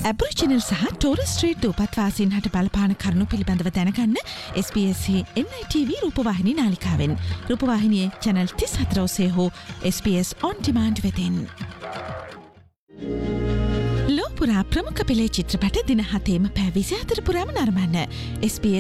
ඇබරිජිනල් සහ ටෝරස් ස්ට්‍රීට් දූපත්වාසීන් හට බලපාන කරුණු පිළිබඳව දැනගන්න SBS NITV රූපවාහිනී නාලිකාවෙන් රූපවාහිනියේ channel 34 ඔස්සේ හෝ SBS on demand වෙතින්. ලෝපුරා ප්‍රමුඛ පෙළේ චිත්‍රපට දින 7ම පැය 24 පුරාම නරඹන්න SBS